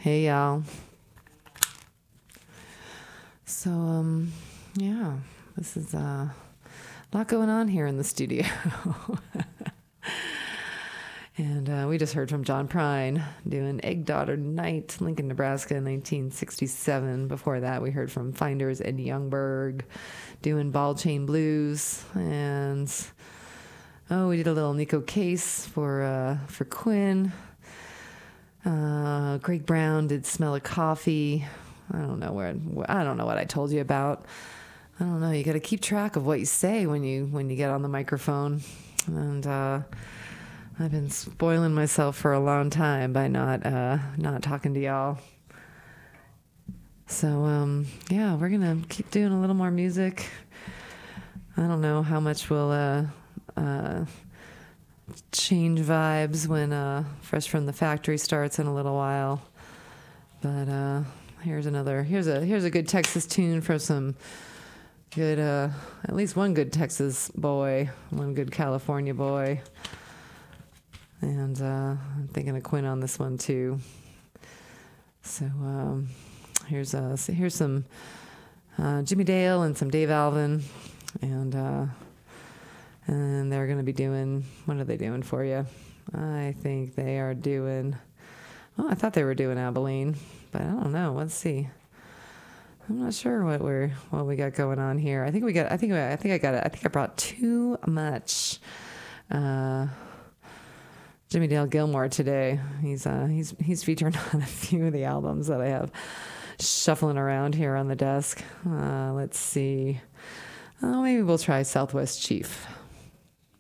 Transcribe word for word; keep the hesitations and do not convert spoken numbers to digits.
Hey y'all. So um yeah, this is uh, a lot going on here in the studio. And uh, we just heard from John Prine doing Egg Daughter Night, Lincoln, Nebraska, nineteen sixty-seven. Before that, we heard from Finders Ed Youngberg doing Ball Chain Blues. And, oh, we did a little Nico Case for, uh, for Quinn. Uh, Greg Brown did Smell of Coffee. I don't know where, I don't know what I told you about. I don't know. You got to keep track of what you say when you, when you get on the microphone. And, uh, I've been spoiling myself for a long time by not uh, not talking to y'all. So, um, yeah, we're going to keep doing a little more music. I don't know how much we'll uh, uh, change vibes when uh, Fresh from the Factory starts in a little while. But uh, here's another, here's a here's a good Texas tune from some good, uh, at least one good Texas boy, one good California boy. And uh, I'm thinking of Quinn on this one too. So um, here's uh, so here's some uh, Jimmy Dale and some Dave Alvin, and uh, and they're going to be doing, what are they doing for you? I think they are doing. Oh, I thought they were doing Abilene, but I don't know. Let's see. I'm not sure what we're what we got going on here. I think we got. I think I think I got it. I think I brought too much. Uh, Jimmy Dale Gilmore today. He's uh he's he's featured on a few of the albums that I have shuffling around here on the desk. Uh, let's see. Oh, maybe we'll try Southwest Chief.